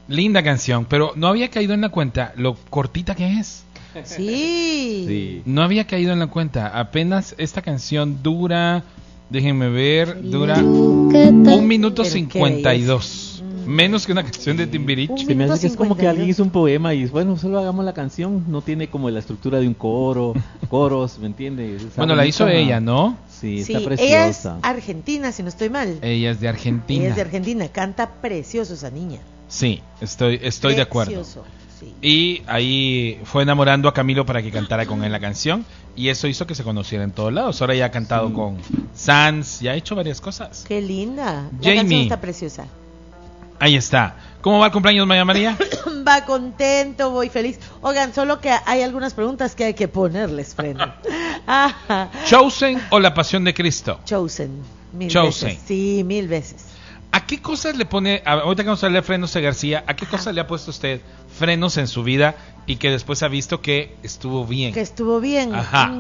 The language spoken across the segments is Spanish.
Linda canción, pero no había caído en la cuenta lo cortita que es. Sí. No había caído en la cuenta. Apenas esta canción dura, déjenme ver, dura 1 minuto 52. Menos que una canción de Timbiriche. Se me hace que es como que alguien hizo un poema y bueno, solo hagamos la canción. No tiene como la estructura de un coros, ¿me entiendes? Bueno, la hizo ella, ¿no? Sí, Sí, está preciosa. ella es argentina, si no estoy mal. Ella es de Argentina. Ella es de Argentina, canta precioso esa niña. Sí, estoy de acuerdo. Sí. Y ahí fue enamorando a Camilo para que cantara con él la canción. Y eso hizo que se conociera en todos lados. Ahora ya ha cantado con Sanz, ya ha hecho varias cosas. Qué linda. La Jamie. canción está preciosa. Ahí está. ¿Cómo va el cumpleaños, Maya María? Va contento, voy feliz. Oigan, solo que hay algunas preguntas que hay verles freno. Ajá. ¿Chosen o La Pasión de Cristo? Chosen. Mil Chosen. veces. Sí, 1000 veces. ¿A qué cosas le pone, ahorita que vamos a hablar de Frenos de García, a qué cosas le ha puesto usted frenos en su vida y que después ha visto que estuvo bien? Que estuvo bien. Ajá.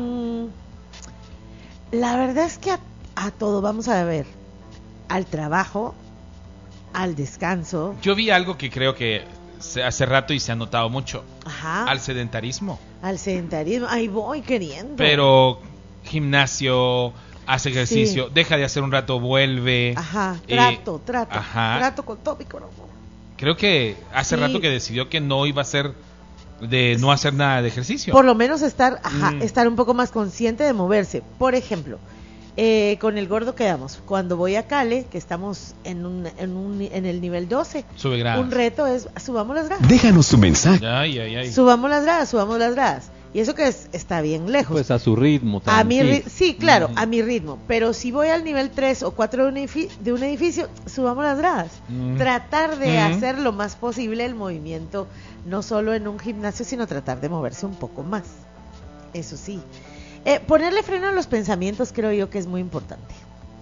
La verdad es que a todo, vamos a ver, al trabajo, al descanso. Yo vi algo que creo que hace rato y se ha notado mucho. Ajá. Al sedentarismo. Al sedentarismo. Ahí voy queriendo. Pero gimnasio, hace ejercicio, Sí. deja de hacer un rato, vuelve. Ajá. Trato. Ajá. Trato con todo mi corazón. Creo que hace Sí. rato que decidió que no iba a hacer de no hacer nada de ejercicio. Por lo menos estar un poco más consciente de moverse. Por ejemplo, con el gordo quedamos. Cuando voy a Cale, que estamos en el nivel 12, Sube gradas. un reto es subamos las gradas. Déjanos tu mensaje. Ay. Subamos las gradas. Y eso que está bien lejos. Pues a su ritmo A mi también. sí, claro, a mi ritmo. Pero si voy al nivel 3 o 4 de un edificio, subamos las gradas. Tratar de hacer lo más posible el movimiento, no solo en un gimnasio, sino tratar de moverse un poco más. Eso sí. Ponerle freno a los pensamientos creo yo que es muy importante.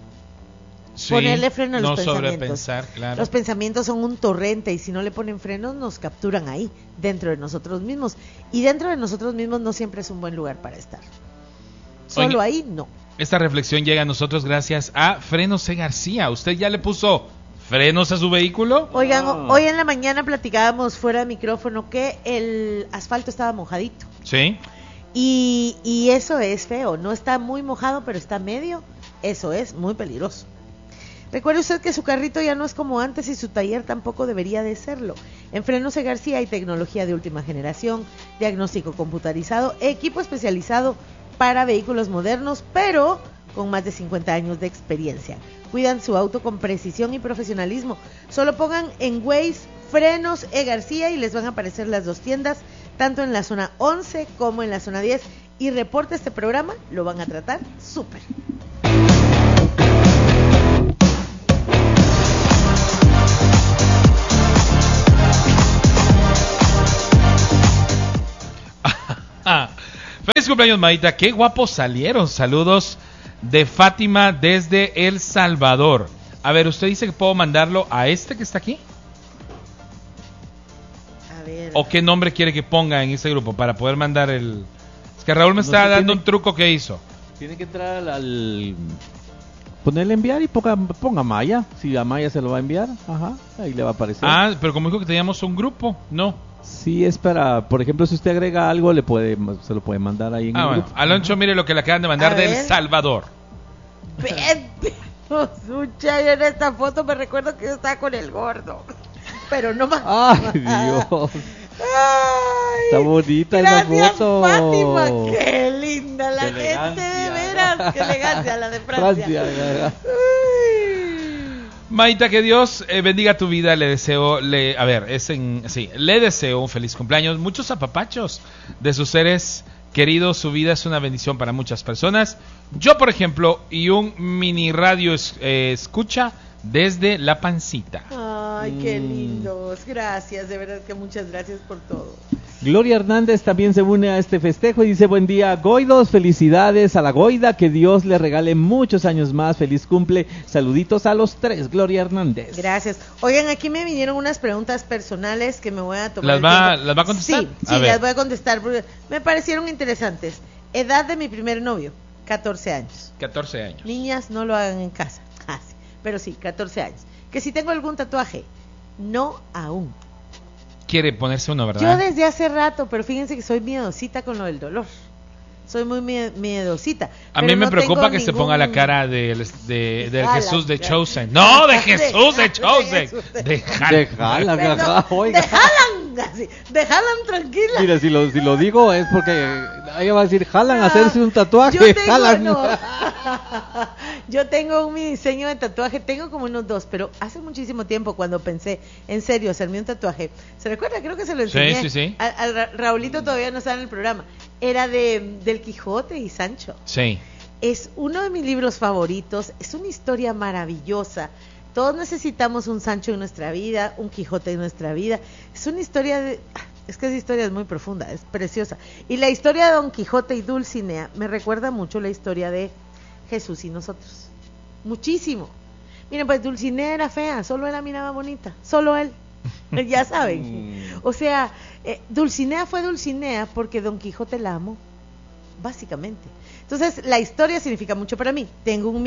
Sí, Ponerle freno a los no pensamientos. sobrepensar, claro. Los pensamientos son un torrente y si no le ponen frenos nos capturan ahí, dentro de nosotros mismos. Y dentro de nosotros mismos no siempre es un buen lugar para estar. Solo Oiga, ahí no. Esta reflexión llega a nosotros gracias a Frenos C. García. ¿Usted ya le puso frenos a su vehículo? Oigan, hoy en la mañana platicábamos fuera de micrófono que el asfalto estaba mojadito. Sí. Y eso es feo. No está muy mojado, pero está medio. Eso es muy peligroso. Recuerde usted que su carrito ya no es como antes y su taller tampoco debería de serlo. En Frenos C. García hay tecnología de última generación, diagnóstico computarizado, equipo especializado para vehículos modernos, pero con más de 50 años de experiencia. Cuidan su auto con precisión y profesionalismo. Solo pongan en Waze Frenos C. García y les van a aparecer las dos tiendas, tanto en la zona 11 como en la zona 10. Y reporte este programa, lo van a tratar súper. Feliz cumpleaños, Maita. Qué guapos salieron. Saludos de Fátima desde El Salvador. A ver, ¿usted dice que puedo mandarlo a este que está aquí? A ver. ¿O qué nombre quiere que ponga en este grupo para poder mandar el...? Es que Raúl me está dando un truco que hizo. Tiene que entrar al ponerle enviar y ponga Maya. Si a Maya se lo va a enviar, ajá, ahí le va a aparecer. Ah, pero como dijo que teníamos un grupo, no. Sí, es para, por ejemplo, si usted agrega algo, se lo puede mandar ahí en el Bueno, grupo. Alonso, mire lo que le acaban de mandar A de El ver. Salvador. Vete, Sucha, yo en esta foto me recuerdo que yo estaba con el gordo. Pero no más. Ay, Dios. Ay, Está bonita esa gracias, foto. Fátima, qué linda la Qué gente, de elegancia. veras, qué elegancia la de Francia. ¿verdad? Ay. Maita, que Dios bendiga tu vida. Le deseo, le deseo un feliz cumpleaños, muchos apapachos de sus seres queridos. Su vida es una bendición para muchas personas. Yo, por ejemplo, y un mini radio escucha desde La Pancita. Ay, qué lindos. Gracias, de verdad que muchas gracias por todo. Gloria Hernández también se une a este festejo y dice: buen día, Goidos, felicidades a la Goida, que Dios le regale muchos años más, feliz cumple, saluditos a los tres, Gloria Hernández. Gracias. Oigan, aquí me vinieron unas preguntas personales que me voy a tomar. ¿Las va a contestar? Sí, A ver. las voy a contestar porque me parecieron interesantes. Edad de mi primer novio, 14 años. 14 años. Niñas, no lo hagan en casa. Ah, sí. Pero sí, 14 años. Que si tengo algún tatuaje, no aún. quiere ponerse uno, Yo ¿verdad? desde hace rato, pero fíjense que soy miedosita con lo del dolor. Soy muy miedosita. A mí pero me no preocupa tengo que se ponga la cara del Haaland, Jesús de ya. Chosen. No, de Jesús de De Chosen. Jesús de- De Déjala, Perdón, ajá, oiga. de Haaland, así, de Haaland, tranquila. Mira, si lo digo es porque ella va a decir, jalan a hacerse un tatuaje, Yo tengo, jalan. no. Yo tengo mi diseño de tatuaje, tengo como unos 2, pero hace muchísimo tiempo cuando pensé en serio hacerme un tatuaje, ¿se recuerda? Creo que se lo enseñé. Sí, sí, sí. Raulito todavía no está en el programa. Era del Quijote y Sancho. Sí. Es uno de mis libros favoritos, es una historia maravillosa. Todos necesitamos un Sancho en nuestra vida, un Quijote en nuestra vida. Es una historia es que esa historia es muy profunda, es preciosa. Y la historia de Don Quijote y Dulcinea me recuerda mucho la historia de Jesús y nosotros. Muchísimo. Miren, pues Dulcinea era fea, solo él la miraba bonita, solo él. Ya saben. O sea, Dulcinea fue Dulcinea porque Don Quijote la amó, básicamente. Entonces, la historia significa mucho para mí. Tengo un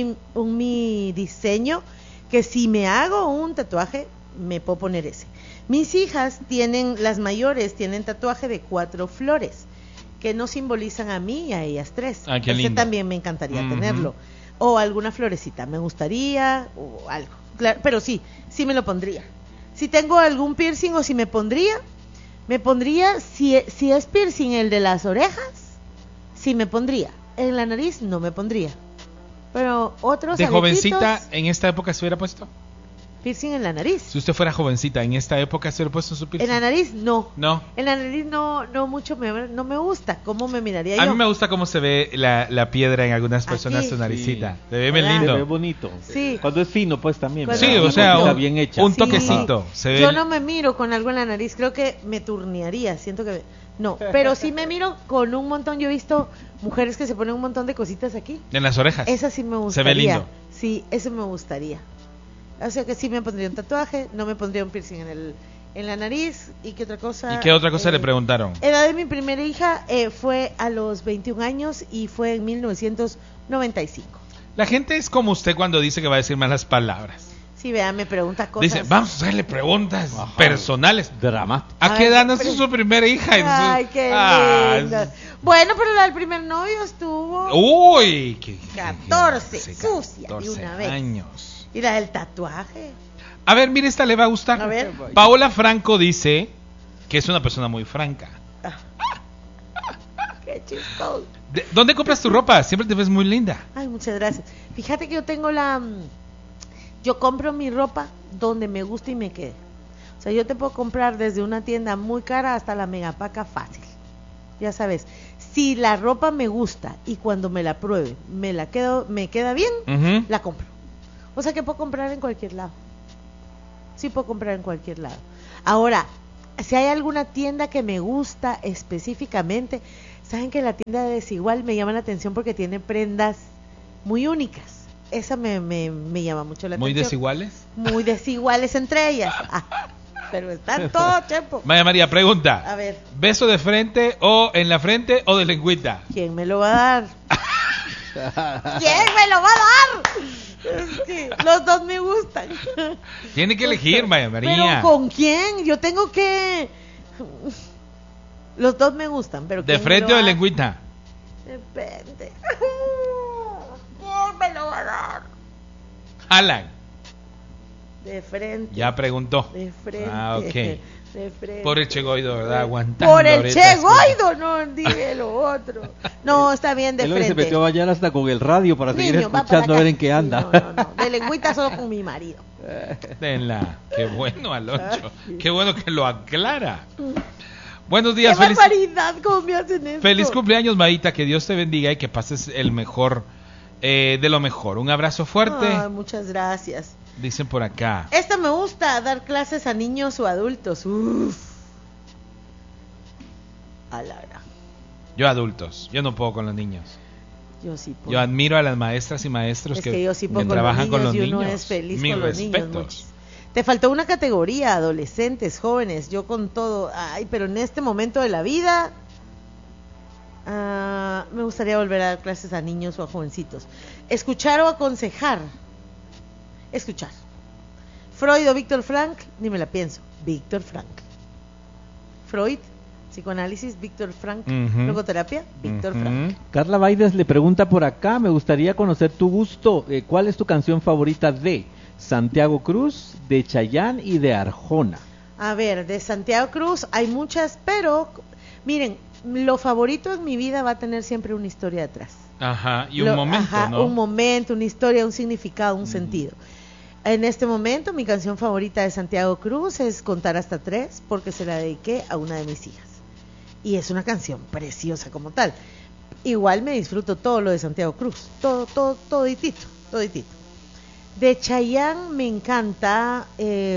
mi diseño que si me hago un tatuaje, me puedo poner ese. Mis hijas las mayores tienen tatuaje de 4 flores, que no simbolizan a mí y a ellas 3. Ah, qué Ese lindo. también me encantaría tenerlo. O alguna florecita, me gustaría, o algo. Claro, pero sí me lo pondría. Si tengo algún piercing o si me pondría, si es piercing el de las orejas, sí me pondría. En la nariz no me pondría. Pero otros De aretitos, jovencita, en esta época se hubiera puesto. piercing en la nariz. Si usted fuera jovencita, en esta época se hubiera puesto su piercing. En la nariz no. No. En la nariz no mucho no me gusta. ¿Cómo me miraría A yo? mí me gusta cómo se ve la piedra en algunas personas Aquí. su naricita. Sí. Se ve bien ¿Verdad? Se ve lindo. bonito. Sí. Cuando es fino, pues también. Cuando Sí, ¿verdad? o sea, Está un, bien hecha. un Sí. toquecito. Se ve Yo no me miro con algo en la nariz, creo que me turnearía, siento que no, pero sí me miro con un montón. Yo he visto mujeres que se ponen un montón de cositas aquí. en las orejas. Esa sí me Se gustaría. ve lindo. Sí, eso me gustaría. O sea que sí me pondría un tatuaje, no me pondría un piercing en la nariz. ¿Y qué otra cosa? ¿Y qué otra cosa le preguntaron? Edad de mi primera hija fue a los 21 años y fue en 1995. La gente es como usted cuando dice que va a decir malas palabras. Sí, vea, me pregunta cosas. Dice, vamos a hacerle preguntas Ajá. personales. Dramático. ¿A Ay, qué edad nació pero- su primera hija? Ay, qué Ah, linda. Bueno, pero la del primer novio estuvo Uy, 14, hace sucia, 14 de una vez. años. Y la del tatuaje. A ver, mire, esta le va a gustar. A ver. Paola Franco dice que es una persona muy franca. Qué chistoso. ¿Dónde compras tu ropa? Siempre te ves muy linda. Ay, muchas gracias. Fíjate que yo tengo yo compro mi ropa donde me gusta y me quede. O sea, yo te puedo comprar desde una tienda muy cara hasta la Megapaca fácil. Ya sabes, si la ropa me gusta y cuando me la pruebe me queda bien, Ujú. la compro. O sea que puedo comprar en cualquier lado. Sí puedo comprar en cualquier lado. Ahora, si hay alguna tienda que me gusta específicamente, saben que la tienda de Desigual me llama la atención porque tiene prendas muy únicas. Esa me llama mucho la Muy atención. desiguales. Muy desiguales entre ellas. Ah, pero están todo tiempo. Maya María, pregunta. A ver, ¿Beso de frente o en la frente o de lengüita? ¿quién me lo va a dar? ¿Quién me lo va a dar? Es que los dos me gustan. Tiene que elegir, Maya ¿Pero María. con quién? Yo tengo que... Los dos me gustan, pero ¿De ¿quién me frente lo o de va a dar? lengüita? Depende. ¿Quién me lo va a dar? Alan, De frente. ya preguntó. De frente. Ah, ok. De frente. Por el Che Goido, ¿verdad? Aguantando. Por el ahorita Che las cosas. Goido, no dije lo otro. No, está bien de Él hoy se frente. metió a bañar hasta con el radio para seguir Niño, va para escuchando a ver acá. en qué anda. Sí, no. De lengüita solo con mi marido. Denla. Qué bueno, Alonso. Ay. Qué bueno que lo aclara. Buenos ¡Qué días, feliz, barbaridad! ¿Cómo me hacen esto? feliz cumpleaños, Maíta. Que Dios te bendiga y que pases el mejor de lo mejor. Un abrazo fuerte. Ay, muchas gracias. Dicen por acá. Esta me gusta, dar clases a niños o adultos. Uf. A la gran. Yo adultos. Yo no puedo con los niños. Yo sí puedo. Yo admiro a las maestras y maestros Es que yo sí que puedo trabajan con los y niños. uno es feliz Mis con los niños. respetos. Muchis. Te faltó una categoría, adolescentes, jóvenes, yo con todo. Ay, pero en este momento de la vida me gustaría volver a dar clases a niños o a jovencitos. Escuchar o aconsejar. Escuchar. Freud o Víctor Frank, ni me la pienso. Víctor Frank. Freud, psicoanálisis, Víctor Frank, Ujú. logoterapia, Víctor Ujú. Frank. Carla Baides le pregunta por acá, me gustaría conocer tu gusto. ¿Cuál es tu canción favorita de Santiago Cruz, de Chayanne y de Arjona? A ver, de Santiago Cruz hay muchas, pero miren, lo favorito en mi vida va a tener siempre una historia detrás. Ajá, y un momento, Ajá, ¿no? un momento, una historia, un significado, un sentido. En este momento mi canción favorita de Santiago Cruz es Contar hasta 3 porque se la dediqué a una de mis hijas. Y es una canción preciosa como tal. Igual me disfruto todo lo de Santiago Cruz, toditito. De Chayanne me encanta,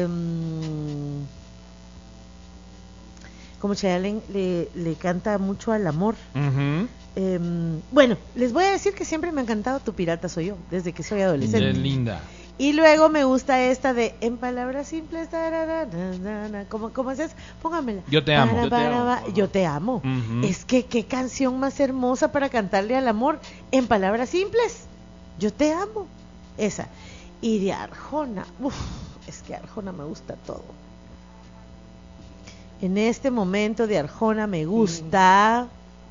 como Chayanne le canta mucho al amor. Ujú. Bueno, les voy a decir que siempre me ha encantado Tu pirata soy yo, desde que soy adolescente. Qué linda. Y luego me gusta esta de En palabras simples, ¿cómo es eso? Póngamela. Yo te amo. Yo te amo. Ujú. Es que qué canción más hermosa para cantarle al amor en palabras simples. Yo te amo. Esa. Y de Arjona, es que Arjona me gusta todo. En este momento de Arjona me gusta.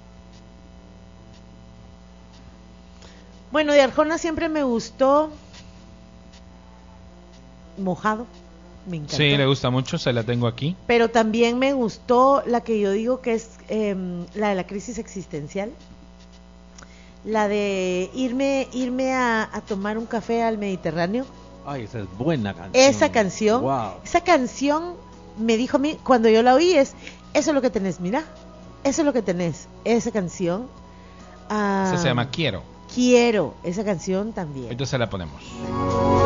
Bueno, de Arjona siempre me gustó Mojado, me encantó. Sí, le gusta mucho, se la tengo aquí. Pero también me gustó la que yo digo que es la de la crisis existencial. La de irme a tomar un café al Mediterráneo. Ay, esa es buena canción. Esa canción, Wow. esa canción me dijo a mí, cuando yo la oí, eso es lo que tenés, mira, eso es lo que tenés, esa canción. Esa se llama Quiero. Quiero, esa canción también. Entonces la ponemos.